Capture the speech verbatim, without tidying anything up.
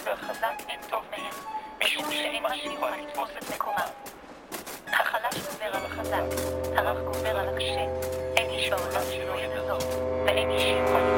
והחזק אין טוב מהם, משום שאין מה שיכול לתפוס את מקומם. החלש גובר על החזק, הרך גובר על הקשה, אין איש בעולם שלא יהיה בזאת, ואין איש שיכול